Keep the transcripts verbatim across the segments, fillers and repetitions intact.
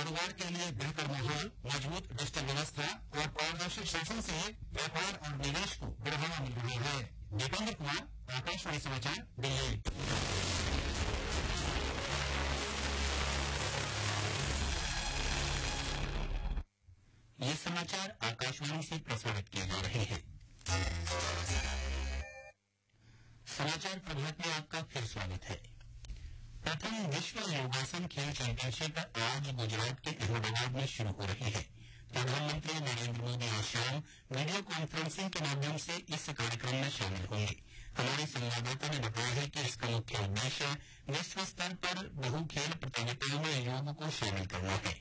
कारोबार के लिए बेहतर माहौल, मजबूत डिजिटल व्यवस्था और पारदर्शी शासन से व्यापार और निवेश को बढ़ावा मिल रहा है। दीपेंद्र कुमार, आकाशवाणी समाचार, दिल्ली। ये समाचार आकाशवाणी से प्रसारित किए जा रहे हैं। समाचार प्रभात में आपका फिर स्वागत है। प्रथम विश्व योगासन खेल चैंपियनशिप आज गुजरात के अहमदाबाद में शुरू हो रही है। प्रधानमंत्री नरेंद्र मोदी आज शाम वीडियो कॉन्फ्रेंसिंग के माध्यम से इस कार्यक्रम में शामिल होंगे। हमारे संवाददाता ने बताया है कि इसका मुख्य उद्देश्य विश्व स्तर पर बहु खेल प्रतियोगिताओं में योग को शामिल करना है।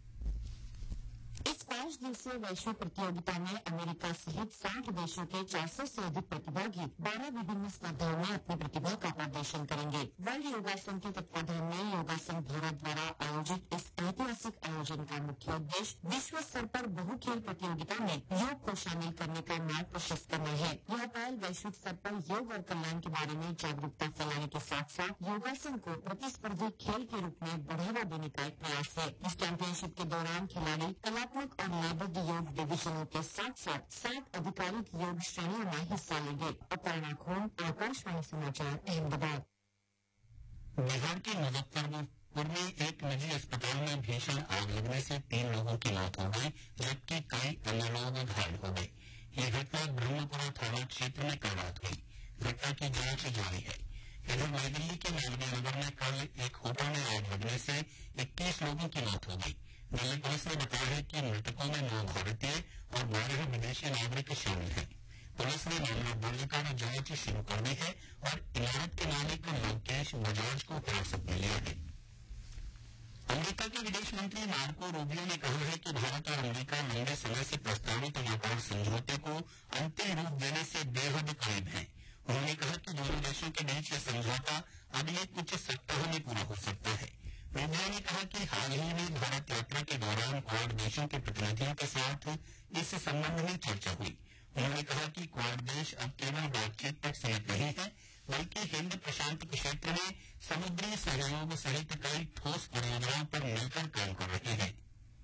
इस पांच दिवसीय वैश्विक प्रतियोगिता में अमेरिका सहित साठ देशों के चार सौ से अधिक प्रतिभागी बारह विभिन्न स्पर्धाओं में अपनी प्रतिभा का प्रदर्शन करेंगे। वर्ल्ड योगासन के तत्वाधान में योगासन भारत द्वारा आयोजित इस ऐतिहासिक आयोजन का मुख्य उद्देश्य विश्व स्तर पर बहु खेल प्रतियोगिता में योग को शामिल करने का मार्ग प्रशस्त करना है। यह पहल वैश्विक स्तर पर योग और कल्याण के बारे में जागरूकता फैलाने के साथ साथ योगासन को प्रतिस्पर्धी खेल के रूप में बढ़ावा देने का एक प्रयास है। इस चैंपियनशिप के दौरान खिलाड़ी कलात्मक और लयबद्ध योग डिविजनों के साथ साथ सात आधिकारिक योग श्रेणियों में हिस्सा लेंगे। अपर्णा खोन, आकाशवाणी समाचार, अहमदाबाद। बिहार के मुजफ्फरपुर में एक निजी अस्पताल में भीषण आग लगने से तीन लोगों की मौत हो गई, जबकि कई अन्य लोग घायल हो गए। ये घटना ब्रह्मपुरा थाना क्षेत्र में कल रात हुई। घटना की जांच जारी है। इधर नई दिल्ली के मालवीय नगर में कल एक होटल में आग लगने से इक्कीस लोगों की मौत हो गई। दिल्ली पुलिस ने बताया है कि मृतकों में नौ भारतीय और बारह विदेशी नागरिक शामिल हैं। पुलिस ने मामला दर्ज कर जांच शुरू कर दी है और इमारत के मालिक लोकेश बजाज को हिरासत में लिया है। अमरीका के विदेश मंत्री मार्को रूबियो ने कहा है कि भारत और अमरीका लंबे समय से प्रस्तावित व्यापार समझौते को अंतिम रूप देने से बेहद करीब हैं। उन्होंने कहा कि दोनों देशों के बीच यह समझौता अगले कुछ सप्ताहों में पूरा हो सकता है। रूबियो ने कहा कि हाल ही में भारत यात्रा के दौरान क्वाड देशों के प्रतिनिधियों के साथ इस संबंध में चर्चा हुई। उन्होंने कहा कि क्वाड देश अब केवल बातचीत तक सीमित नहीं है, बल्कि हिंद प्रशांत क्षेत्र में समुद्री सहयोग सहित कई ठोस परियोजनाओं पर मिलकर काम कर रहे हैं।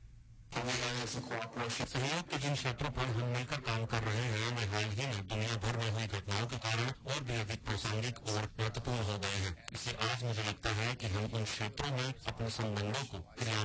सहयोग के जिन क्षेत्रों पर हम मिलकर काम कर रहे हैं वे हाल ही में दुनिया भर में हुई घटनाओं के कारण और भी अधिक प्रासंगिक और महत्वपूर्ण हो गए हैं। इससे आज मुझे लगता है कि हम उन क्षेत्रों में अपने संबंधों को क्रियान्वित